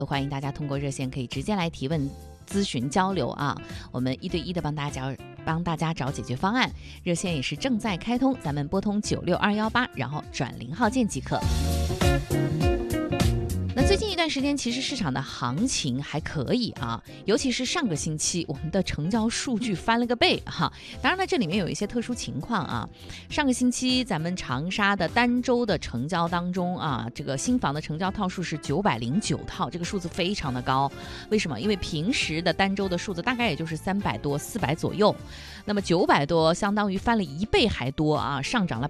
都欢迎大家通过热线可以直接来提问咨询交流啊，我们1对1的帮大家找解决方案。热线也是正在开通，咱们拨通96218，然后转0号键即可。那最近一段时间，其实市场的行情还可以啊，尤其是上个星期，我们的成交数据翻了个倍哈。当然了，这里面有一些特殊情况啊。上个星期咱们长沙的单周的成交当中啊，这个新房的成交套数是909套，这个数字非常的高。为什么？因为平时的单周的数字大概也就是300多、400左右，那么900多相当于翻了1倍还多啊，上涨了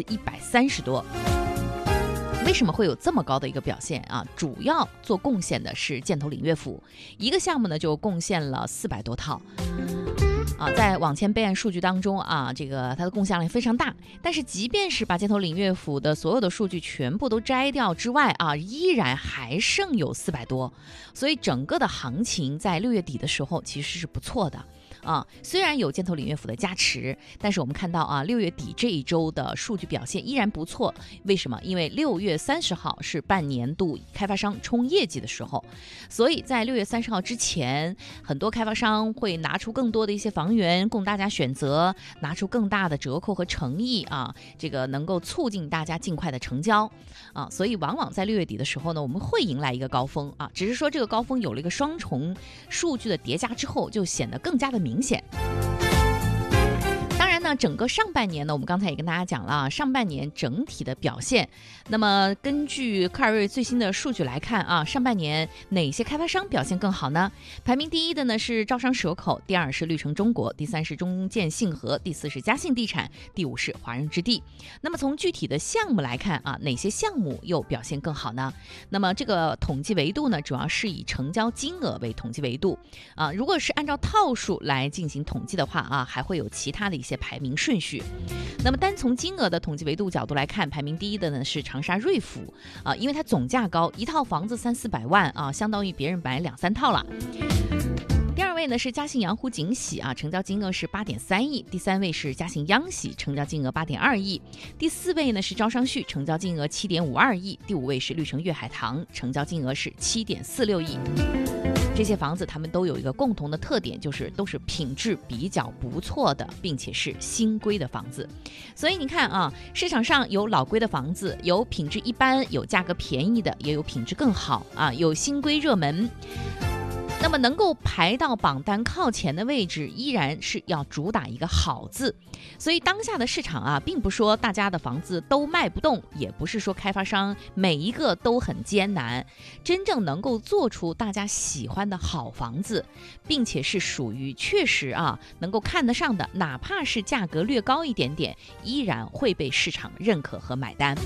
130%多。为什么会有这么高的一个表现啊？主要做贡献的是箭头岭乐府，一个项目呢就贡献了400多套。在网签备案数据当中啊，这个它的贡献量非常大。但是即便是把箭头岭乐府的所有的数据全部都摘掉之外啊，依然还剩有400多。所以整个的行情在6月底的时候其实是不错的。虽然有箭头岭乐府的加持，但是我们看到啊，6月底这一周的数据表现依然不错。为什么？因为6月30号是半年度开发商冲业绩的时候，所以在6月30号之前，很多开发商会拿出更多的一些房源供大家选择，拿出更大的折扣和诚意啊，这个能够促进大家尽快的成交啊。所以往往在6月底的时候呢，我们会迎来一个高峰啊，只是说这个高峰有了一个双重数据的叠加之后，就显得更加的明显。当然呢，整个上半年呢，我们刚才也跟大家讲了，上半年整体的表现。那么根据科尔瑞最新的数据来看啊，上半年哪些开发商表现更好呢？排名第1的呢是招商蛇口，第2是绿城中国，第3是中建信和，第4是嘉信地产，第5是华润置地。那么从具体的项目来看啊，哪些项目又表现更好呢？那么这个统计维度呢，主要是以成交金额为统计维度啊。如果是按照套数来进行统计的话啊，还会有其他的一些排名顺序。那么单从金额的统计维度角度来看，排名第1的呢是长沙瑞府啊，因为它总价高，一套房子300-400万啊，相当于别人买2-3套了。第2位呢是嘉信洋湖景喜啊，成交金额是8.3亿。第3位是嘉信央喜，成交金额8.2亿。第4位呢是招商旭，成交金额7.52亿。第5位是绿城粤海棠，成交金额是7.46亿。这些房子它们都有一个共同的特点，就是都是品质比较不错的，并且是新规的房子。所以你看啊，市场上有老规的房子，有品质一般，有价格便宜的，也有品质更好啊，有新规热门。那么能够排到榜单靠前的位置，依然是要主打一个好字。所以当下的市场啊，并不说大家的房子都卖不动，也不是说开发商每一个都很艰难。真正能够做出大家喜欢的好房子，并且是属于确实啊能够看得上的，哪怕是价格略高一点点，依然会被市场认可和买单。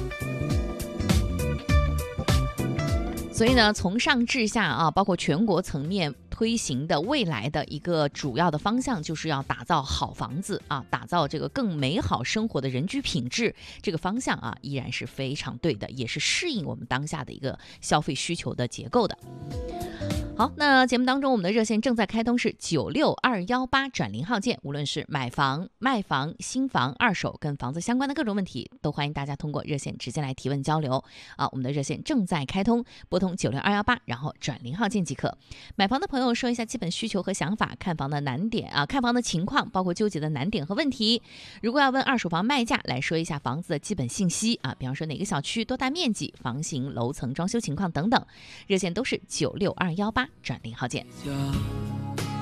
所以呢，从上至下啊，包括全国层面推行的未来的一个主要的方向，就是要打造好房子啊，打造这个更美好生活的人居品质。这个方向啊，依然是非常对的，也是适应我们当下的一个消费需求的结构的。好，那节目当中我们的热线正在开通是96218转0号键，无论是买房、卖房、新房、二手跟房子相关的各种问题，都欢迎大家通过热线直接来提问交流啊。我们的热线正在开通，拨通96218，然后转0号键即可。买房的朋友说一下基本需求和想法，看房的难点啊，看房的情况，包括纠结的难点和问题。如果要问二手房卖价，来说一下房子的基本信息啊，比方说哪个小区、多大面积、房型、楼层、装修情况等等。热线都是96218转0号键。